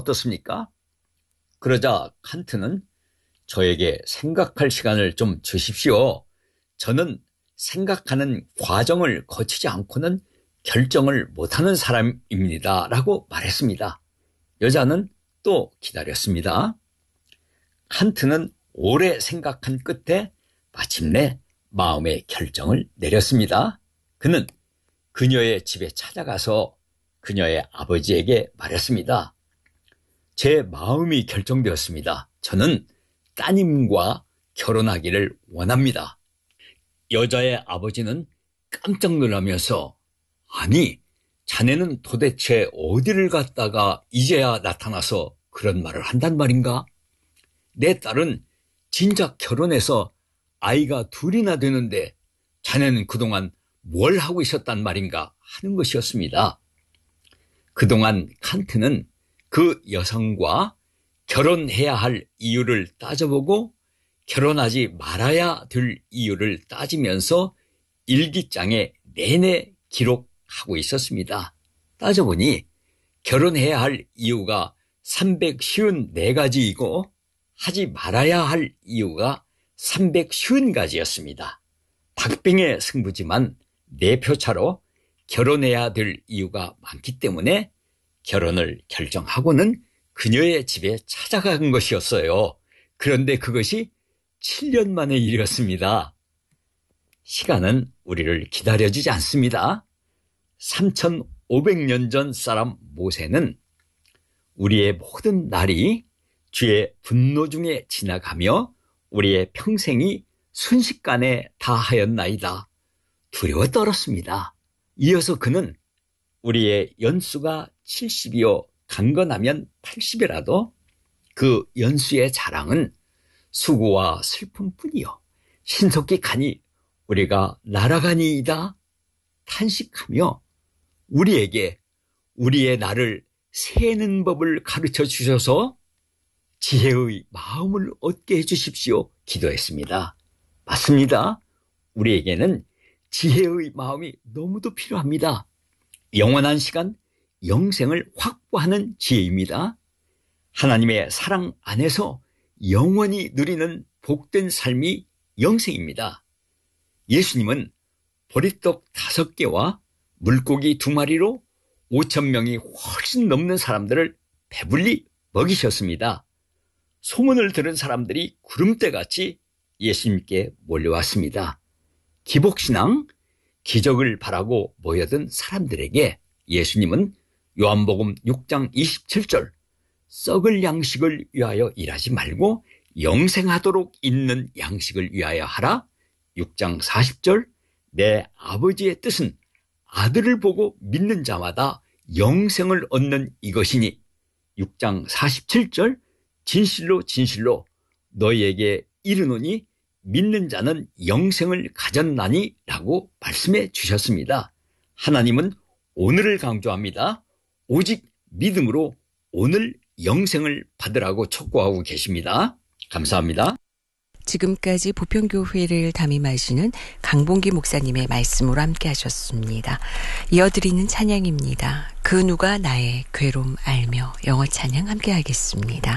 어떻습니까? 그러자 칸트는 저에게 생각할 시간을 좀 주십시오. 저는 생각하는 과정을 거치지 않고는 결정을 못하는 사람입니다. 라고 말했습니다. 여자는 또 기다렸습니다. 칸트는 오래 생각한 끝에 마침내 마음의 결정을 내렸습니다. 그는 그녀의 집에 찾아가서 그녀의 아버지에게 말했습니다. 제 마음이 결정되었습니다. 저는 따님과 결혼하기를 원합니다. 여자의 아버지는 깜짝 놀라면서 아니, 자네는 도대체 어디를 갔다가 이제야 나타나서 그런 말을 한단 말인가? 내 딸은 진작 결혼해서 아이가 둘이나 되는데 자네는 그동안 뭘 하고 있었단 말인가 하는 것이었습니다. 그동안 칸트는 그 여성과 결혼해야 할 이유를 따져보고 결혼하지 말아야 될 이유를 따지면서 일기장에 내내 기록하고 있었습니다. 따져보니 결혼해야 할 이유가 354가지이고 하지 말아야 할 이유가 350가지였습니다. 박빙의 승부지만 4표 차로 결혼해야 될 이유가 많기 때문에 결혼을 결정하고는 그녀의 집에 찾아간 것이었어요. 그런데 그것이 7년 만의 일이었습니다. 시간은 우리를 기다려주지 않습니다. 3500년 전 사람 모세는 우리의 모든 날이 주의 분노 중에 지나가며 우리의 평생이 순식간에 다하였나이다. 두려워 떨었습니다. 이어서 그는 우리의 연수가 70이요 강건하면 80이라도 그 연수의 자랑은 수고와 슬픔뿐이요 신속히 가니 우리가 날아가니이다 탄식하며 우리에게 우리의 날을 세는 법을 가르쳐 주셔서 지혜의 마음을 얻게 해주십시오 기도했습니다. 맞습니다. 우리에게는 지혜의 마음이 너무도 필요합니다. 영원한 시간, 영생을 확보하는 지혜입니다. 하나님의 사랑 안에서 영원히 누리는 복된 삶이 영생입니다. 예수님은 보리떡 5개와 물고기 2마리로 5,000명이 훨씬 넘는 사람들을 배불리 먹이셨습니다. 소문을 들은 사람들이 구름대같이 예수님께 몰려왔습니다. 기복신앙, 기적을 바라고 모여든 사람들에게 예수님은 요한복음 6장 27절 썩을 양식을 위하여 일하지 말고 영생하도록 있는 양식을 위하여 하라. 6장 40절 내 아버지의 뜻은 아들을 보고 믿는 자마다 영생을 얻는 이것이니 6장 47절 진실로 진실로 너희에게 이르노니 믿는 자는 영생을 가졌나니 라고 말씀해 주셨습니다. 하나님은 오늘을 강조합니다. 오직 믿음으로 오늘 영생을 받으라고 촉구하고 계십니다. 감사합니다. 지금까지 보편교회를 담임하시는 강봉기 목사님의 말씀으로 함께 하셨습니다. 이어드리는 찬양입니다. 그 누가 나의 괴로움 알며 영어 찬양 함께 하겠습니다.